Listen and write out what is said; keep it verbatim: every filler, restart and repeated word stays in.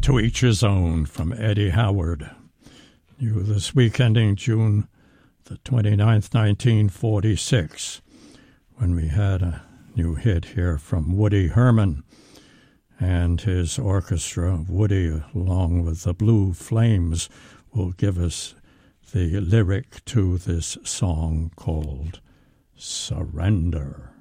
To Each His Own from Eddie Howard. New this week, ending June the twenty-ninth, nineteen forty-six, when we had a new hit here from Woody Herman and his orchestra. Woody, along with the Blue Flames, will give us the lyric to this song called Surrender.